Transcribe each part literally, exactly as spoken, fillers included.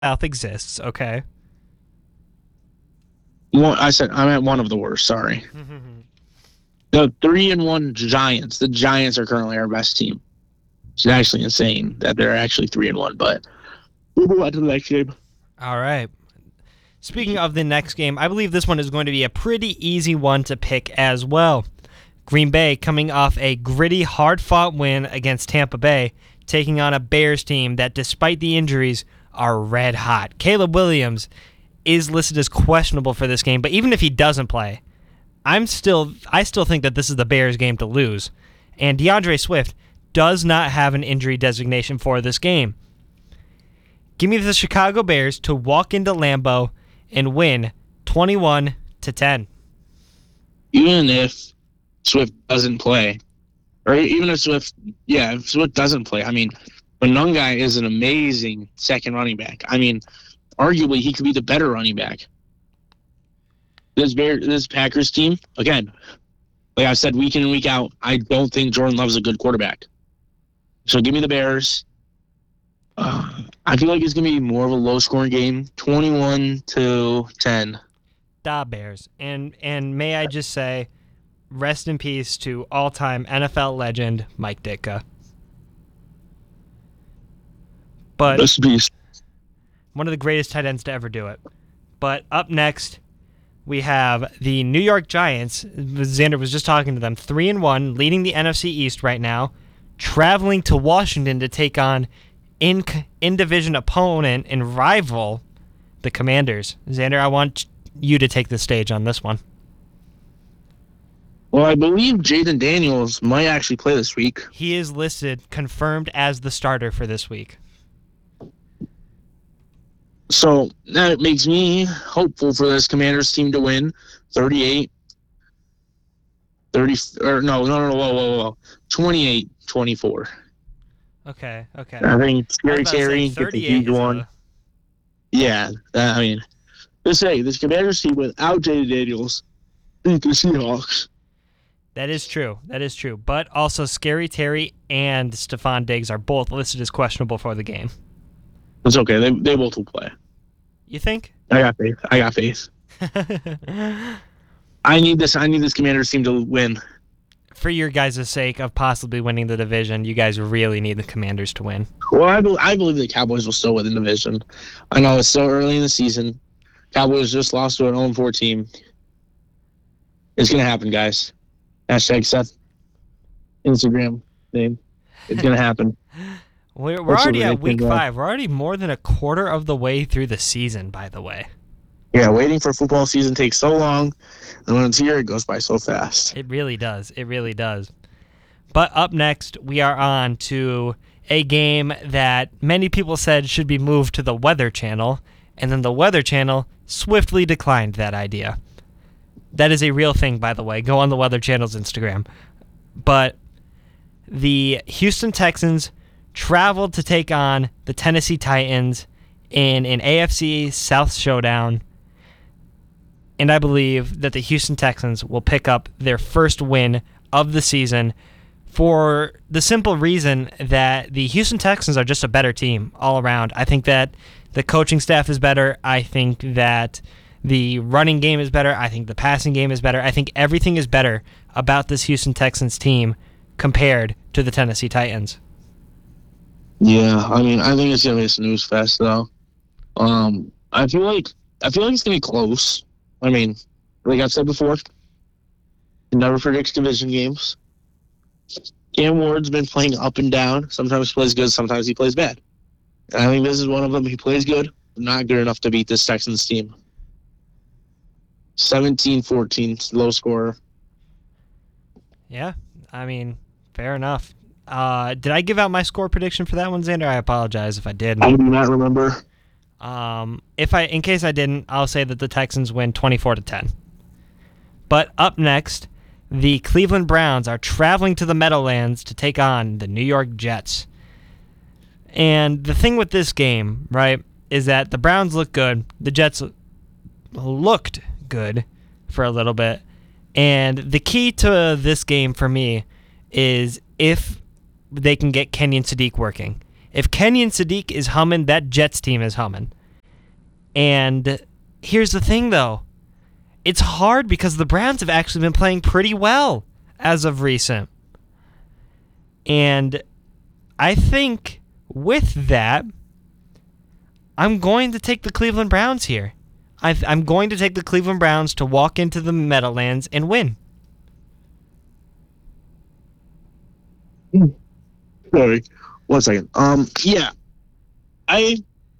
South exists, okay? One, I said I'm at one of the worst. Sorry. The three and one Giants. The Giants are currently our best team. It's actually insane that they're actually three and one. But we'll move on to the next game. All right. Speaking of the next game, I believe this one is going to be a pretty easy one to pick as well. Green Bay coming off a gritty, hard-fought win against Tampa Bay, taking on a Bears team that, despite the injuries, are red hot. Caleb Williams is listed as questionable for this game, but even if he doesn't play, I'm still I still think that this is the Bears game to lose. And DeAndre Swift does not have an injury designation for this game. Give me the Chicago Bears to walk into Lambeau and win twenty-one to ten. Even if Swift doesn't play, or even if Swift, yeah, if Swift doesn't play, I mean, Monungai is an amazing second running back. I mean, arguably he could be the better running back. This Bear, this Packers team, again, like I said, week in and week out, I don't think Jordan Love's a good quarterback. So give me the Bears. Uh, I feel like it's going to be more of a low-scoring game, twenty-one to ten. Da Bears. And and may I just say, rest in peace to all-time N F L legend Mike Ditka. But Rest in peace. One of the greatest tight ends to ever do it. But up next, we have the New York Giants. Xander was just talking to them. Three and one, leading the N F C East right now, traveling to Washington to take on in in division opponent and rival, the Commanders. Xander, I want you to take the stage on this one. Well, I believe Jaden Daniels might actually play this week. He is listed, confirmed as the starter for this week. So that makes me hopeful for this Commanders team to win thirty-eight thirty, or no, no, no, whoa, whoa, whoa, twenty-eight twenty-four. Okay, okay. I think Scary Terry Terry gets a huge one. A... Yeah, I mean, let's say this Commanders team without Jaden Daniels beat the Seahawks. That is true. That is true. But also, Scary Terry and Stephon Diggs are both listed as questionable for the game. It's okay. They they both will play. You think? I got faith. I got faith. I need this. I need this Commanders team to win. For your guys' sake of possibly winning the division, you guys really need the Commanders to win. Well, I, be- I believe the Cowboys will still win the division. I know it's so early in the season. Cowboys just lost to an oh and four team. It's going to happen, guys. Hashtag Seth Instagram name. It's going to happen. We're, we're already at week five. We're already more than a quarter of the way through the season, by the way. Yeah, waiting for football season takes so long, and when it's here, it goes by so fast. It really does. It really does. But up next, we are on to a game that many people said should be moved to the Weather Channel, and then the Weather Channel swiftly declined that idea. That is a real thing, by the way. Go on the Weather Channel's Instagram. But the Houston Texans traveled to take on the Tennessee Titans in an A F C South showdown. And I believe that the Houston Texans will pick up their first win of the season for the simple reason that the Houston Texans are just a better team all around. I think that the coaching staff is better. I think that the running game is better. I think the passing game is better. I think everything is better about this Houston Texans team compared to the Tennessee Titans. Yeah, I mean, I think it's gonna be a snooze fest, though. Um, I feel like I feel like it's gonna be close. I mean, like I've said before, you never predict division games. Cam Ward's been playing up and down. Sometimes he plays good, sometimes he plays bad. And I think this is one of them. He plays good, but not good enough to beat this Texans team. seventeen fourteen, low scorer. Yeah, I mean, fair enough. Uh, did I give out my score prediction for that one, Xander? I apologize if I did. I do not remember. Um, if I, in case I didn't, I'll say that the Texans win twenty-four to ten. But up next, the Cleveland Browns are traveling to the Meadowlands to take on the New York Jets. And the thing with this game, right, is that the Browns look good. The Jets looked good for a little bit. And the key to this game for me is if they can get Kenyon Sadiq working. If Kenyon Sadiq is humming, that Jets team is humming. And here's the thing, though. It's hard because the Browns have actually been playing pretty well as of recent. And I think with that, I'm going to take the Cleveland Browns here. I've, I'm going to take the Cleveland Browns to walk into the Meadowlands and win. Sorry, one second. Um, yeah, I,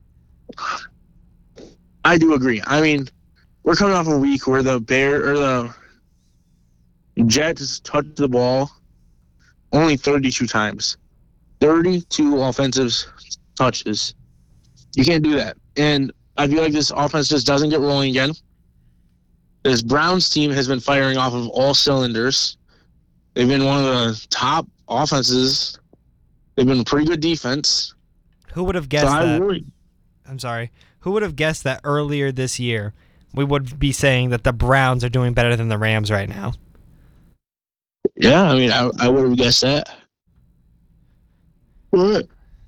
I do agree. I mean, we're coming off a week where the Bear or the Jets touched the ball only thirty-two times, thirty-two offensive touches. You can't do that, and I feel like this offense just doesn't get rolling again. This Browns team has been firing off of all cylinders. They've been one of the top offenses. They've been a pretty good defense. Who would have guessed so that? Really, I'm sorry. Who would have guessed that earlier this year we would be saying that the Browns are doing better than the Rams right now? Yeah, I mean, I, I would have guessed that. What?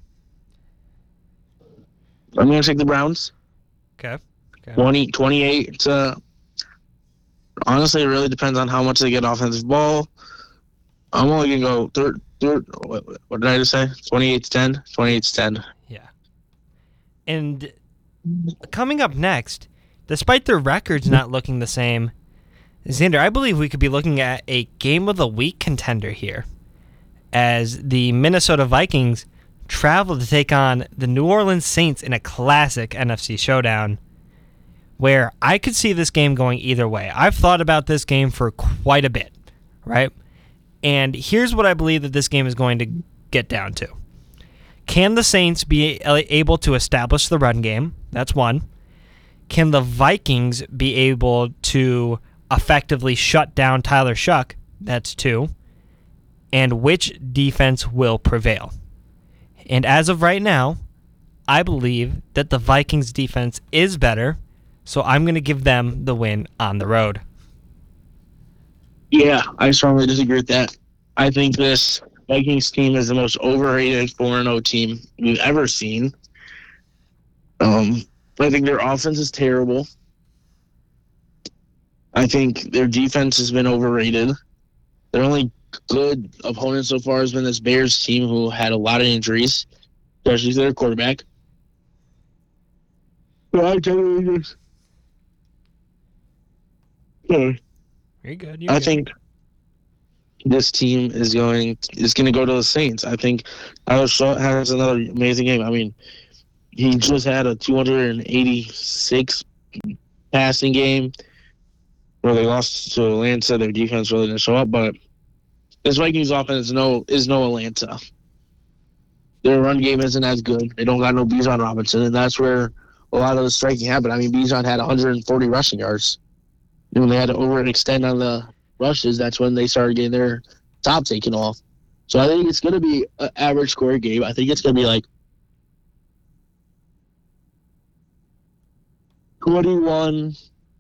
I'm going to take the Browns. Okay. okay. twenty, twenty-eight to... Honestly, it really depends on how much they get offensive ball. I'm only going to go third, third... What, what did I just say? twenty-eight to ten? twenty-eight to ten. Yeah. And coming up next, despite their records not looking the same, Xander, I believe we could be looking at a Game of the Week contender here, as the Minnesota Vikings travel to take on the New Orleans Saints in a classic N F C showdown, where I could see this game going either way. I've thought about this game for quite a bit, right? And here's what I believe that this game is going to get down to. Can the Saints be able to establish the run game? That's one. Can the Vikings be able to effectively shut down Tyler Shuck? That's two. And which defense will prevail? And as of right now, I believe that the Vikings defense is better, so I'm going to give them the win on the road. Yeah, I strongly disagree with that. I think this Vikings team is the most overrated four and oh team we've ever seen. Um, I think their offense is terrible. I think their defense has been overrated. Their only good opponent so far has been this Bears team who had a lot of injuries, especially to their quarterback. So I tell you this. You're good. You're I good. think this team is going is going to go to the Saints. I think Tyler Shuck has another amazing game. I mean, he just had a two hundred eighty-six passing game where they lost to Atlanta. Their defense really didn't show up, but this Vikings offense is no is no Atlanta. Their run game isn't as good. They don't got no Bijan Robinson, and that's where a lot of the striking happened. I mean, Bijan had one hundred forty rushing yards. And when they had to overextend on the rushes, that's when they started getting their top taken off. So I think it's going to be an average score game. I think it's going to be like twenty-one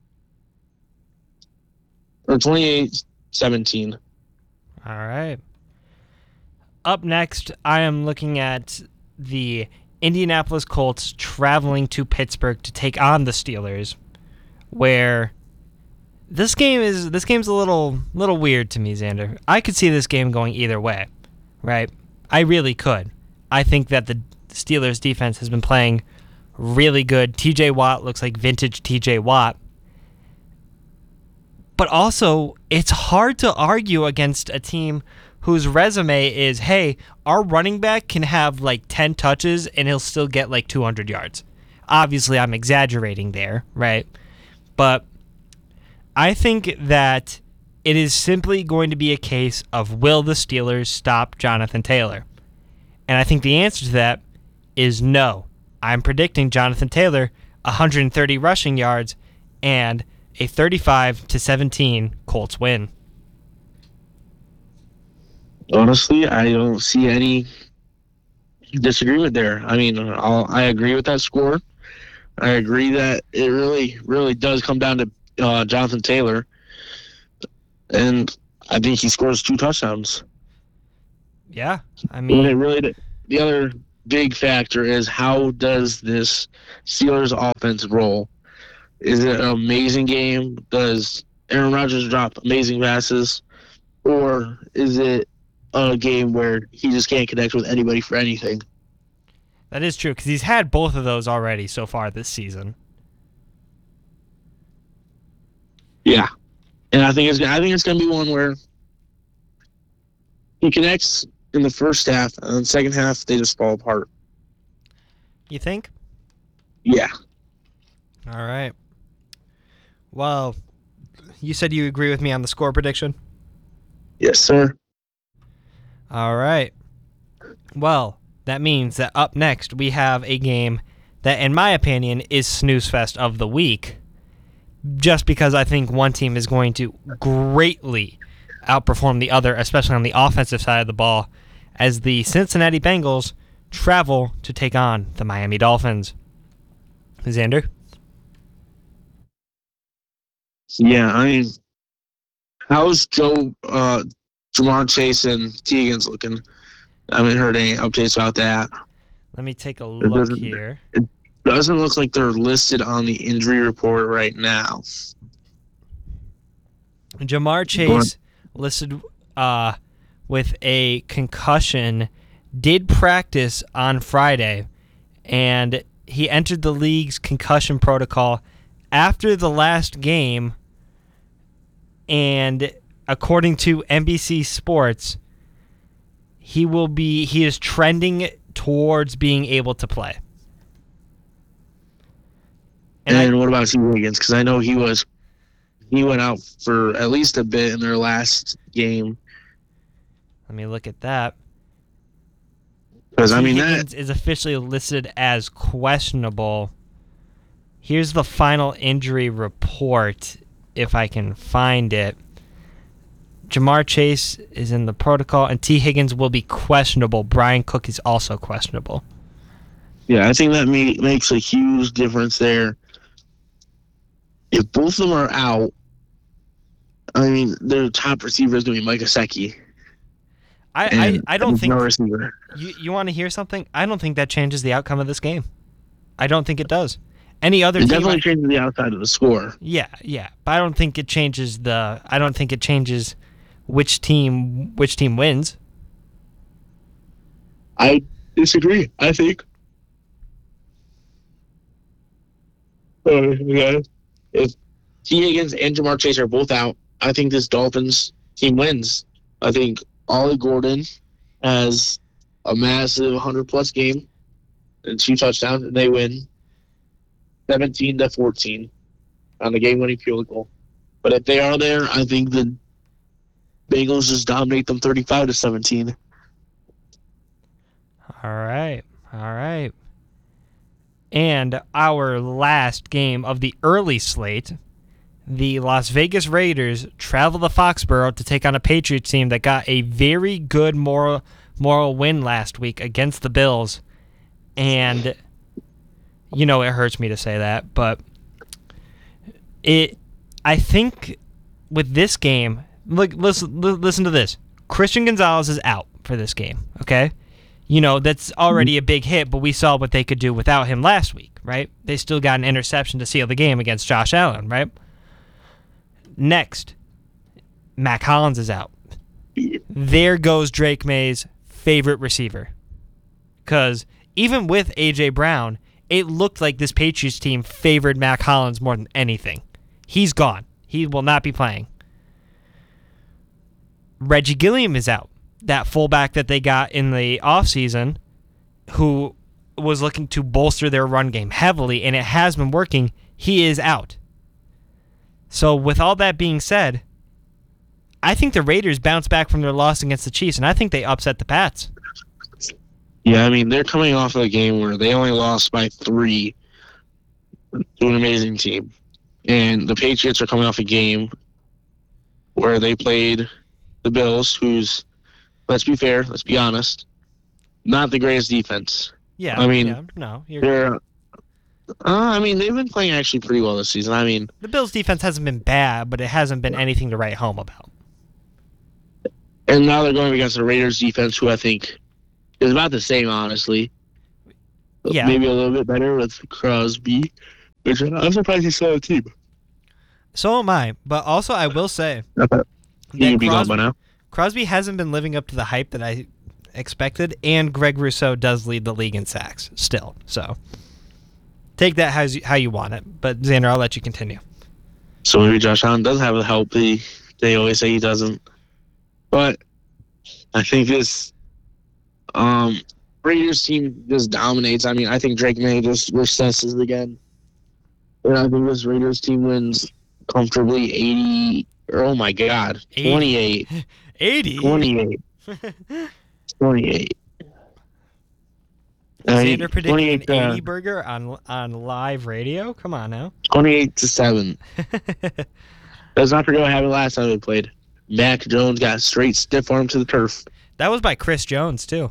or twenty-eight seventeen. All right. Up next, I am looking at the Indianapolis Colts traveling to Pittsburgh to take on the Steelers, where this game is this game's a little little weird to me, Xander. I could see this game going either way, right? I really could. I think that the Steelers defense has been playing really good. T J Watt looks like vintage T J Watt. But also, it's hard to argue against a team whose resume is, hey, our running back can have like ten touches and he'll still get like two hundred yards. Obviously, I'm exaggerating there, right? But I think that it is simply going to be a case of, will the Steelers stop Jonathan Taylor? And I think the answer to that is no. I'm predicting Jonathan Taylor one hundred thirty rushing yards and a thirty-five to seventeen Colts win. Honestly, I don't see any disagreement there. I mean, I'll, I agree with that score. I agree that it really, really does come down to uh, Jonathan Taylor, and I think he scores two touchdowns. Yeah, I I mean, mean, it really the other big factor is how does this Steelers offense roll? Is it an amazing game? Does Aaron Rodgers drop amazing passes? Or is it a game where he just can't connect with anybody for anything? That is true, because he's had both of those already so far this season. Yeah. And I think it's I think it's gonna be one where he connects in the first half, and then the second half they just fall apart. You think? Yeah. All right. Well, you said you agree with me on the score prediction? Yes, sir. All right. Well, that means that up next we have a game that, in my opinion, is snooze fest of the week, just because I think one team is going to greatly outperform the other, especially on the offensive side of the ball, as the Cincinnati Bengals travel to take on the Miami Dolphins. Xander? Yeah, I mean, how's Joe, uh, Jamar Chase and T. Higgins looking? I haven't heard any updates about that. Let me take a It look doesn't- here. It doesn't look like they're listed on the injury report right now. Jamar Chase listed uh, with a concussion, did practice on Friday, and he entered the league's concussion protocol after the last game, and according to N B C Sports, he will be he is trending towards being able to play. And, And I, what about T. Higgins? Because I know he was he went out for at least a bit in their last game. let me look at that. Because I T. mean that Higgins is officially listed as questionable. Here's the final injury report, if I can find it. Jamar Chase is in the protocol, and T. Higgins will be questionable. Brian Cook is also questionable. yeah, I think that may, makes a huge difference there. If both of them are out, I mean, their top receiver is going to be Mike Gesicki. I, I, and I don't there's think no receiver. you you want to hear something. I don't think that changes the outcome of this game. I don't think it does. Any other It team, definitely I- changes the outside of the score. yeah, yeah, but I don't think it changes the. I don't think it changes which team which team wins. I disagree. I think. Uh, yeah. If T. Higgins and Jamar Chase are both out, I think this Dolphins team wins. I think Ollie Gordon has a massive one hundred plus game and two touchdowns, and they win seventeen to fourteen on the game winning field goal. But if they are there, I think the Bengals just dominate them thirty-five to seventeen. All right. All right. And our last game of the early slate, the Las Vegas Raiders travel to Foxborough to take on a Patriots team that got a very good moral moral win last week against the Bills. And you know it hurts me to say that, but it I think with this game, look listen listen to this. Christian Gonzalez is out for this game, okay? You know, that's already a big hit, but we saw what they could do without him last week, right? They still got an interception to seal the game against Josh Allen, right? Next, Mac Hollins is out. There goes Drake May's favorite receiver. Because even with A J. Brown, it looked like this Patriots team favored Mac Hollins more than anything. He's gone. He will not be playing. Reggie Gilliam is out. That fullback that they got in the offseason who was looking to bolster their run game heavily, and it has been working, he is out. So with all that being said, I think the Raiders bounce back from their loss against the Chiefs, and I think they upset the Pats. Yeah, I mean, they're coming off of a game where they only lost by three to an amazing team. And the Patriots are coming off a game where they played the Bills, who's, let's be fair, let's be honest, not the greatest defense. Yeah, I mean, yeah, no, you're, They're, uh, I mean, they've been playing actually pretty well this season. I mean, the Bills' defense hasn't been bad, but it hasn't been anything to write home about. and now they're going against the Raiders defense, who I think is about the same, honestly. Yeah. maybe a little bit better with Crosby, which I'm surprised he's still on the team. So am I. But also, I will say Okay. He that could be gone by Crosby, now. Crosby hasn't been living up to the hype that I expected, and Greg Rousseau does lead the league in sacks still. So take that how you, how you want it. But Xander, I'll let you continue. So maybe Josh Allen does have the help. He, they always say he doesn't. But I think this um, Raiders team just dominates. I mean, I think Drake May just recesses again. And I think this Raiders team wins comfortably eighty. Or, oh, my God. eighty. twenty-eight. eighty? twenty-eight. twenty-eight. I mean, Xander predicting an twenty-eight to- eighty burger on on live radio? Come on now. twenty-eight to seven. Let's not forget what happened last time we played. Mac Jones got straight stiff arm to the turf. That was by Chris Jones, too.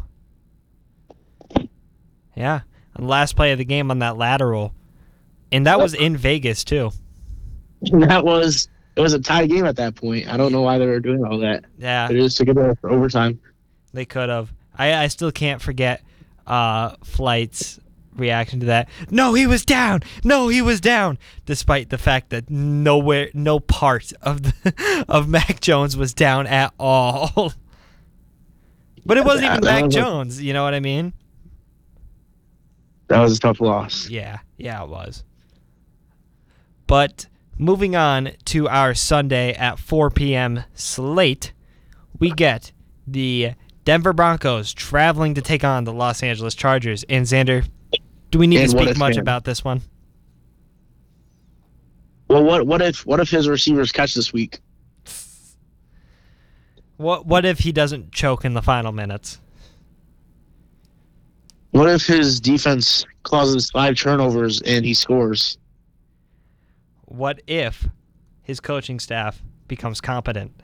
Yeah. On the last play of the game on that lateral. And that was in Vegas, too. That was it was a tie game at that point. I don't know why they were doing all that. Yeah, They just took it there for overtime. they could have. I, I still can't forget uh, Flight's reaction to that. No, he was down. No, he was down. Despite the fact that nowhere, no part of the, of Mac Jones was down at all. But it wasn't even That Mac was a- Jones. You know what I mean? That was a tough loss. Yeah, yeah, it was. But moving on to our Sunday at four p.m. slate, we get the Denver Broncos traveling to take on the Los Angeles Chargers. And Xander, do we need And to what speak if much man? about this one? Well, what what if what if his receivers catch this week? What What if he doesn't choke in the final minutes? What if his defense causes five turnovers and he scores? What if his coaching staff becomes competent?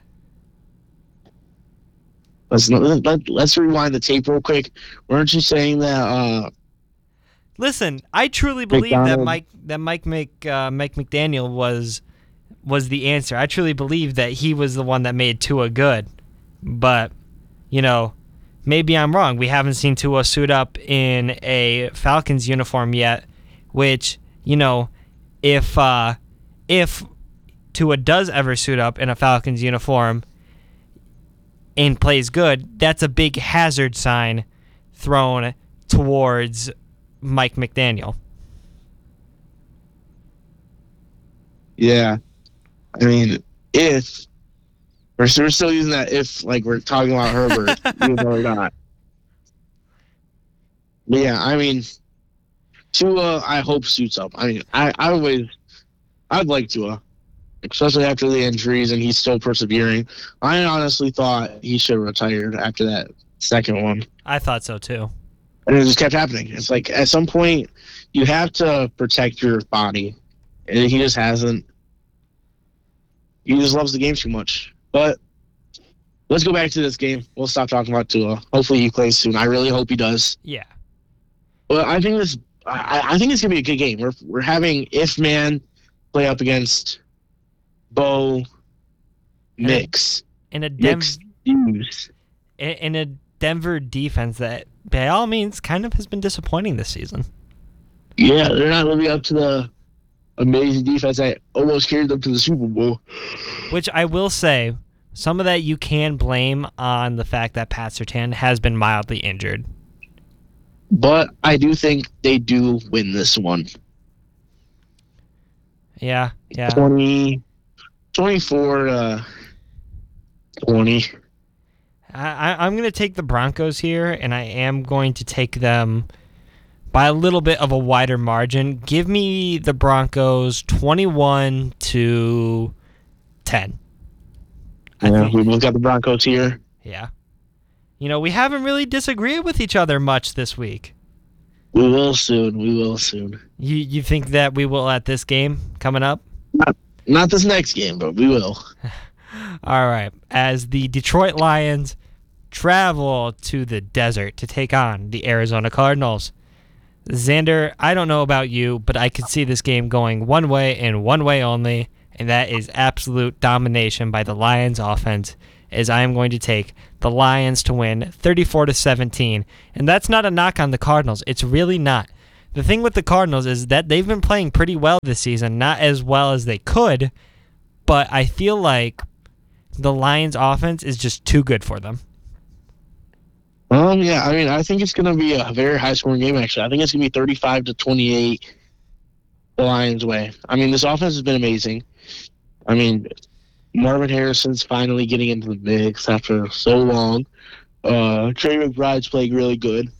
Let's not, let, let's rewind the tape real quick. Weren't you saying that? Uh, Listen, I truly believe that McDonald. Mike that Mike Mc, uh, Mike McDaniel was was the answer. I truly believe that he was the one that made Tua good. But, you know, maybe I'm wrong. We haven't seen Tua suit up in a Falcons uniform yet, which, you know, if uh, if Tua does ever suit up in a Falcons uniform and plays good, that's a big hazard sign thrown towards Mike McDaniel. yeah, I mean, if we're, we're still using that if like we're talking about Herbert, even though we're not. But yeah, I mean, Tua, I hope suits up. I mean, I, I always, I'd like Tua, especially after the injuries, and he's still persevering. I honestly thought he should have retired after that second one. I thought so too. And it just kept happening. It's like at some point you have to protect your body, and he just hasn't. He just loves the game too much. But let's go back to this game. We'll stop talking about Tua. Hopefully he plays soon. I really hope he does. Yeah. But I think this. I, I think it's gonna be a good game. We're we're having If Man play up against Bo Mix. In a Dem- Mix Hughes. in in a Denver defense that by all means kind of has been disappointing this season. Yeah, they're not living up to the amazing defense that almost carried them to the Super Bowl. Which I will say, some of that you can blame on the fact that Pat Surtain has been mildly injured. But I do think they do win this one. Yeah, yeah. twenty, twenty-four to twenty. I, I, I'm going to take the Broncos here, and I am going to take them by a little bit of a wider margin. Give me the Broncos twenty-one to ten. I Yeah, think- we both got the Broncos here. Yeah. You know, we haven't really disagreed with each other much this week. We will soon. We will soon. You you think that we will at this game coming up? Not this next game, but we will. All right. As the Detroit Lions travel to the desert to take on the Arizona Cardinals. Xander, I don't know about you, but I could see this game going one way and one way only, and that is absolute domination by the Lions offense, as I am going to take the Lions to win thirty-four to seventeen. And that's not a knock on the Cardinals. It's really not. the thing with the Cardinals is that they've been playing pretty well this season, not as well as they could, but I feel like the Lions' offense is just too good for them. Um, yeah, I mean, I think it's going to be a very high-scoring game, actually. I think it's going to be thirty-five to twenty-eight the Lions' way. I mean, this offense has been amazing. I mean, Marvin Harrison's finally getting into the mix after so long. Uh, Trey McBride's playing really good.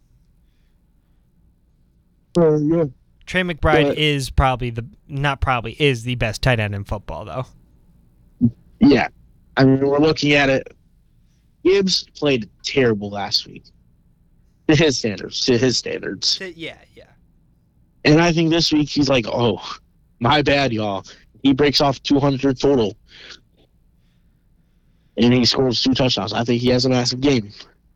Uh, yeah. Trey McBride But- is probably the, not probably, is the best tight end in football, though. Yeah. I mean, we're looking at it. Gibbs played terrible last week. To his standards. To his standards. Yeah, yeah. And I think this week he's like, oh, my bad, y'all. He breaks off two hundred total. And he scores two touchdowns. I think he has a massive game.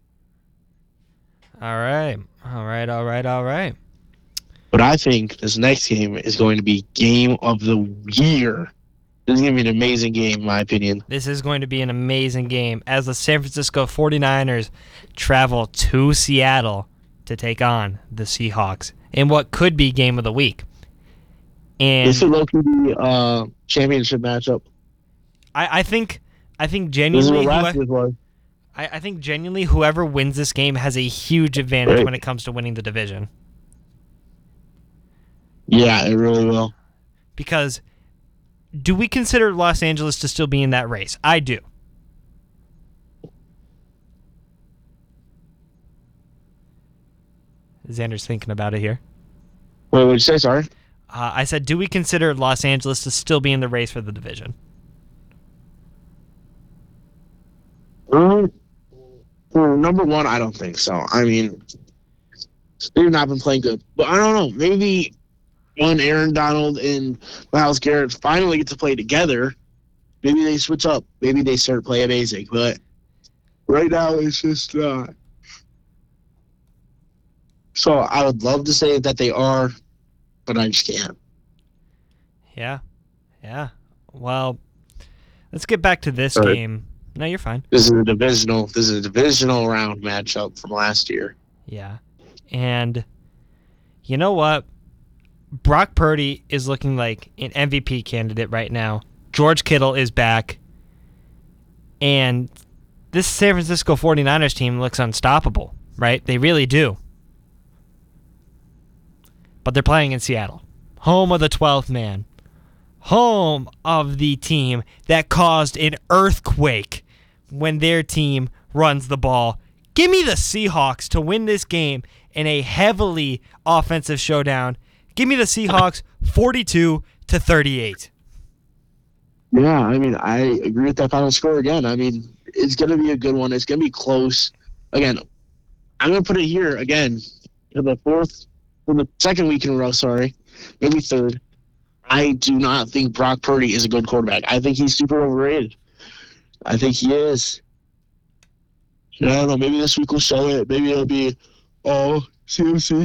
All right. All right, all right, all right. But I think this next game is going to be game of the year. This is going to be an amazing game, in my opinion. This is going to be an amazing game as the San Francisco forty-niners travel to Seattle to take on the Seahawks in what could be game of the week. And This would low-key be a championship matchup. I, I think I think This is genuinely what last whoe- year's was. I, I think genuinely whoever wins this game has a huge advantage Right. when it comes to winning the division. Yeah, it really will. Because do we consider Los Angeles to still be in that race? I do. Xander's thinking about it here. Wait, what did you say? Sorry? Uh, I said, do we consider Los Angeles to still be in the race for the division? Um, for number one, I don't think so. I mean, they've not been playing good. But I don't know. Maybe when Aaron Donald and Myles Garrett finally get to play together, maybe they switch up. Maybe they start playing amazing. But right now, it's just not. Uh... So I would love to say that they are, but I just can't. Yeah. Yeah. Well, let's get back to this All right. game. No, you're fine. This is a divisional. This is a divisional round matchup from last year. Yeah. And you know what? Brock Purdy is looking like an M V P candidate right now. George Kittle is back. And this San Francisco forty-niners team looks unstoppable, right? They really do. But they're playing in Seattle, home of the twelfth man, home of the team that caused an earthquake when their team runs the ball. Give me the Seahawks to win this game in a heavily offensive showdown. Give me the Seahawks forty-two to thirty-eight. Yeah, I mean, I agree with that final score again. I mean, it's going to be a good one. It's going to be close. Again, I'm going to put it here again for the fourth, for the second week in a row, sorry, maybe third. I do not think Brock Purdy is a good quarterback. I think he's super overrated. I think he is. I don't know. Maybe this week will show it. Maybe it'll be, oh, C M C.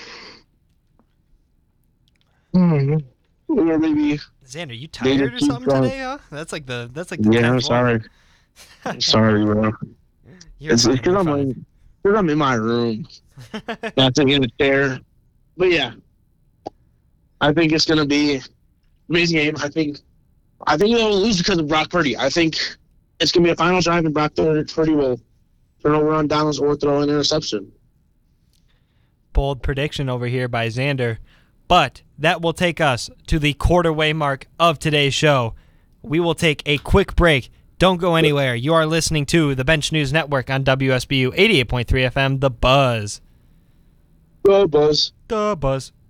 Hmm. Or maybe. Xander, you They tired or just keep something going. today, huh? That's like the that's like the Yeah, I'm tenth one. sorry. I'm sorry, bro. You're It's fine, because you're I'm, fine. like, 'cause I'm in my room, not sitting in a chair. But yeah, I think it's gonna be an amazing game. I think, I think they'll lose because of Brock Purdy. I think it's gonna be a final drive, and Brock Purdy will turn over on downs or throw an interception. Bold prediction over here by Xander. But that will take us to the quarter-way mark of today's show. We will take a quick break. Don't go anywhere. You are listening to the Bench News Network on W S B U eighty-eight point three F M, The Buzz. Go Buzz. The Buzz.